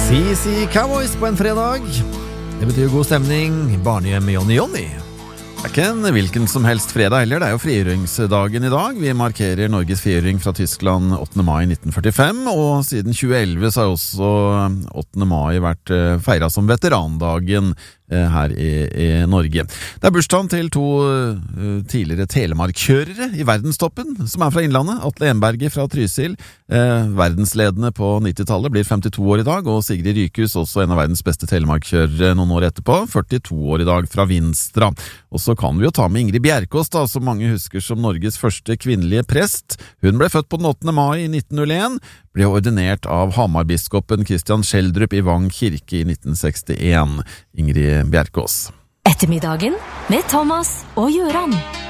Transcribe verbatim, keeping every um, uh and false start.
C C Cowboys på en fredag. Det betyr god stemning, barnehjem med Johnny Johnny. Det er ikke en hvilken som helst fredag heller, det er jo frigjøringsdagen i dag. Vi markerer Norges frigjøring fra Tyskland åttende mai nitten førtifem, og siden tjue elleve så har også åttende mai vært feiret som veterandagen her i, i Norge. Det er bursdagen til to uh, tidligere telemarkkjørere i verdenstoppen, som er fra Innlandet. Atle Enberget fra Trysil, uh, verdensledende på nittitallet, blir femtito år i dag, og Sigrid Rykhus, også en av verdens beste telemarkkjørere noen år etterpå, førtito år i dag fra Vinstra. Og så kan vi jo ta med Ingrid Bjerkås, da, som mange husker som Norges første kvinnelige prest. Hun ble født på den åttende mai i nitten null en, ble ordinert av Hamar-biskopen Christian Schjelderup i Vang kirke i nitten sekstien. Ingrid Bjerkås. Ettermiddagen med Thomas og Jøran.